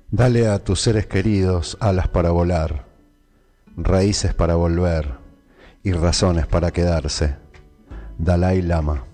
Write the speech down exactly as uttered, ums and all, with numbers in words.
Dale a tus seres queridos alas para volar, raíces para volver y razones para quedarse. Dalai Lama.